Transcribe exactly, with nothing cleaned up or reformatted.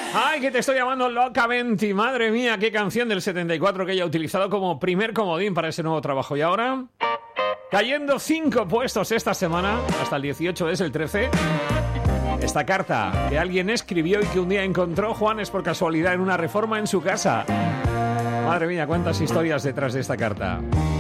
Ay, que te estoy llamando locamente. Madre mía, qué canción del setenta y cuatro que ella ha utilizado como primer comodín para ese nuevo trabajo. Y ahora, cayendo cinco puestos esta semana, hasta el dieciocho es el trece. Esta carta que alguien escribió y que un día encontró Juanes por casualidad en una reforma en su casa. Madre mía, cuántas historias detrás de esta carta.